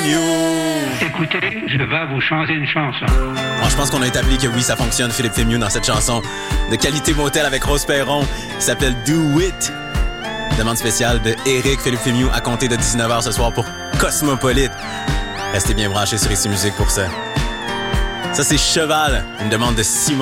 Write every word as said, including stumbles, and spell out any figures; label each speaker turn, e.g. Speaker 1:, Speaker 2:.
Speaker 1: Fémieux.
Speaker 2: Écoutez, je vais vous chanter une chanson.
Speaker 1: Bon, je pense qu'on a établi que oui, ça fonctionne, Philippe Fémieux, dans cette chanson de qualité motel avec Rose Perron qui s'appelle Do It. Demande spéciale de Éric Philippe Fémieux à compter de dix-neuf heures ce soir pour Cosmopolite. Restez bien branchés sur Ici Musique pour ça. Ça, c'est Cheval, une demande de Simon.